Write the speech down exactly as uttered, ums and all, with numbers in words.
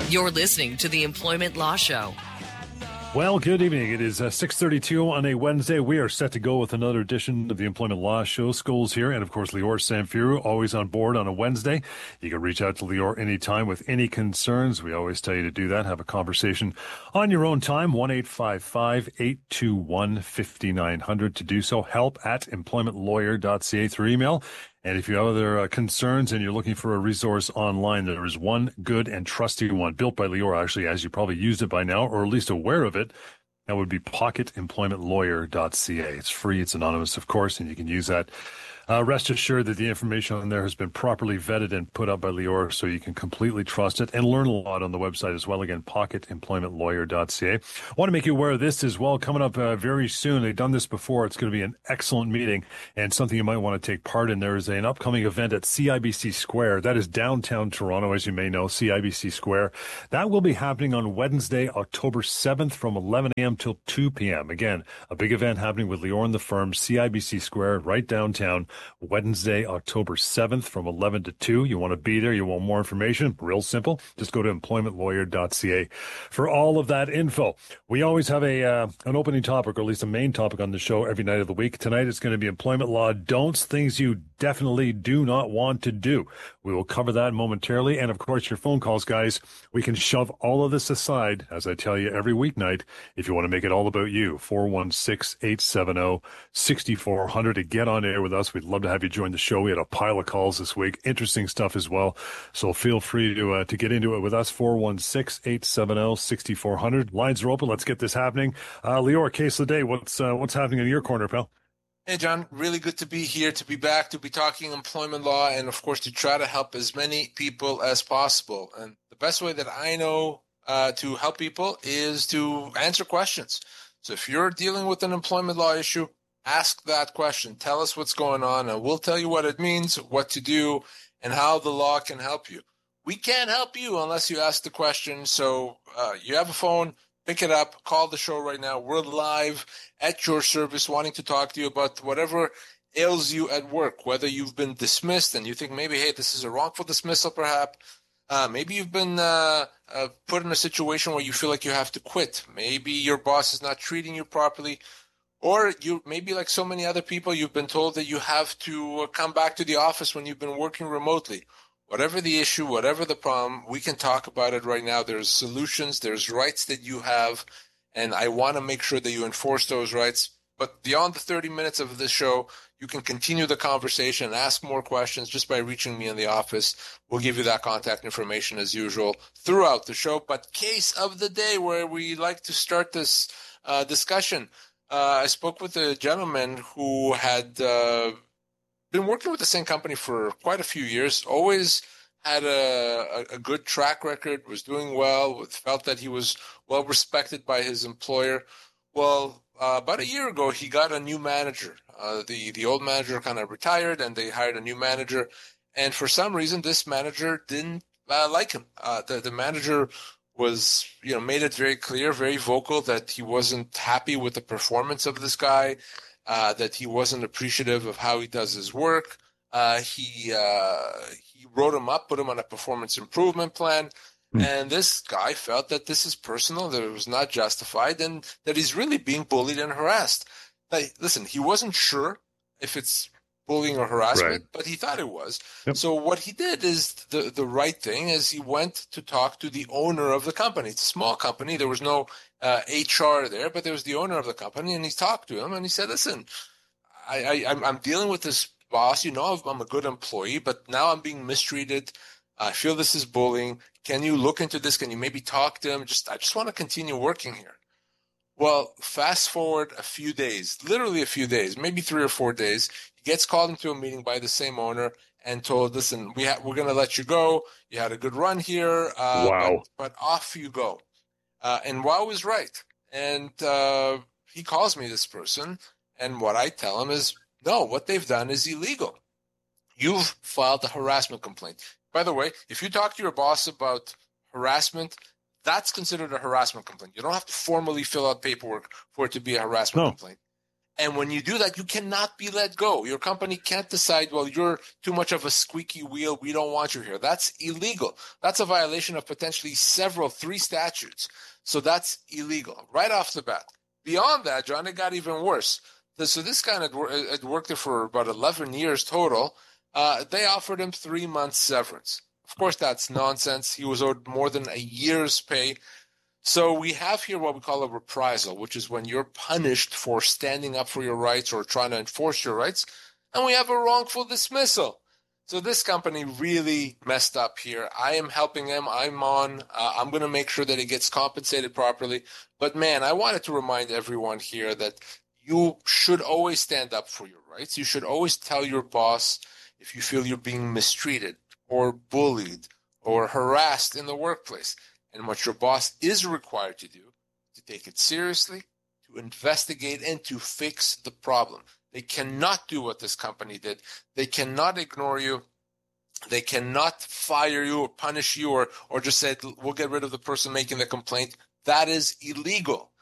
You're listening to the Employment Law Show. Well, good evening. It is uh, six thirty-two on a Wednesday. We are set to go with another edition of the Employment Law Show. Scholes here, and of course, Lior Samfiru, always on board on a Wednesday. You can reach out to Lior anytime with any concerns. We always tell you to do that. Have a conversation on your own time. one eight five five, eight two one, five nine zero zero to do so. Help at employment lawyer dot c a through email. And if you have other uh, concerns and you're looking for a resource online, there is one good and trusty one built by Lior, actually, as you probably used it by now, or at least aware of it. That would be pocket employment lawyer dot c a. It's free. It's anonymous, of course, and you can use that. Uh, rest assured that the information on there has been properly vetted and put up by Lior, so you can completely trust it and learn a lot on the website as well. Again, pocket employment lawyer dot c a. I want to make you aware of this as well. Coming up uh, very soon. They've done this before. It's going to be an excellent meeting and something you might want to take part in. There is an upcoming event at C I B C Square. That is downtown Toronto, as you may know, C I B C Square. That will be happening on Wednesday, October seventh from eleven a.m. till two p.m. Again, a big event happening with Lior and the firm, C I B C Square, right downtown. Wednesday, October seventh from eleven to two. You want to be there? You want more information? Real simple. Just go to employment lawyer dot c a for all of that info. We always have a uh, an opening topic, or at least a main topic on the show every night of the week. Tonight it's going to be employment law don'ts, things you definitely do not want to do. We will cover that momentarily. And of course, your phone calls, guys. We can shove all of this aside, as I tell you every weeknight, if you want to make it all about you. four one six, eight seven zero, six four zero zero to get on air with us. We'd love to have you join the show. We had a pile of calls this week. Interesting stuff as well. So feel free to uh, to get into it with us. four one six, eight seven zero, six four zero zero. Lines are open. Let's get this happening. Uh, Lior, case of the day. What's, uh, what's happening in your corner, pal? Hey, John, really good to be here, to be back, to be talking employment law, and, of course, to try to help as many people as possible. And the best way that I know uh, to help people is to answer questions. So if you're dealing with an employment law issue, ask that question. Tell us what's going on, and we'll tell you what it means, what to do, and how the law can help you. We can't help you unless you ask the question. So uh, you have a phone. Pick it up, call the show right now. We're live at your service, wanting to talk to you about whatever ails you at work, whether you've been dismissed and you think maybe, hey, this is a wrongful dismissal perhaps. Uh, maybe you've been uh, uh, put in a situation where you feel like you have to quit. Maybe your boss is not treating you properly. Or you maybe like so many other people, you've been told that you have to come back to the office when you've been working remotely. Whatever the issue, whatever the problem, we can talk about it right now. There's solutions, there's rights that you have, and I want to make sure that you enforce those rights. But beyond the thirty minutes of this show, you can continue the conversation and ask more questions just by reaching me in the office. We'll give you that contact information as usual throughout the show. But case of the day, where we like to start this uh, discussion, uh, I spoke with a gentleman who had uh, been working with the same company for quite a few years, always had a, a, a good track record, was doing well, felt that he was well respected by his employer. Well, uh, about a year ago, he got a new manager. Uh, the, the old manager kind of retired, and they hired a new manager. And for some reason, this manager didn't uh, like him. Uh, the, the manager was, you know, made it very clear, very vocal that he wasn't happy with the performance of this guy. Uh, that he wasn't appreciative of how he does his work. Uh, he uh, he wrote him up, put him on a performance improvement plan, mm. and this guy felt that this is personal, that it was not justified, and that he's really being bullied and harassed. Now, listen, he wasn't sure if it's bullying or harassment, right, but he thought it was. Yep. So what he did is the, the right thing is he went to talk to the owner of the company. It's a small company. There was no uh, H R there, but there was the owner of the company, and he talked to him, and he said, listen, I, I, I'm, I'm dealing with this boss. You know, I'm a good employee, but now I'm being mistreated. I feel this is bullying. Can you look into this? Can you maybe talk to him? Just I just want to continue working here. Well, fast forward a few days, literally a few days, maybe three or four days. He gets called into a meeting by the same owner and told, listen, we ha- we're going to let you go. You had a good run here. Uh, wow. But, but off you go. Uh, and Wow was right. And uh, he calls me, this person, and what I tell him is, no, what they've done is illegal. You've filed a harassment complaint. By the way, if you talk to your boss about harassment, that's considered a harassment complaint. You don't have to formally fill out paperwork for it to be a harassment no. complaint. And when you do that, you cannot be let go. Your company can't decide, well, you're too much of a squeaky wheel. We don't want you here. That's illegal. That's a violation of potentially several, three statutes. So that's illegal right off the bat. Beyond that, John, it got even worse. So this guy had, had worked there for about eleven years total. Uh, they offered him three months severance. Of course, that's nonsense. He was owed more than a year's pay. So we have here what we call a reprisal, which is when you're punished for standing up for your rights or trying to enforce your rights. And we have a wrongful dismissal. So this company really messed up here. I am helping him. I'm on. Uh, I'm going to make sure that he gets compensated properly. But, man, I wanted to remind everyone here that you should always stand up for your rights. You should always tell your boss if you feel you're being mistreated or bullied or harassed in the workplace. And what your boss is required to do, to take it seriously, to investigate, and to fix the problem. They cannot do what this company did. They cannot ignore you. They cannot fire you or punish you or, or just say, we'll get rid of the person making the complaint. That is illegal.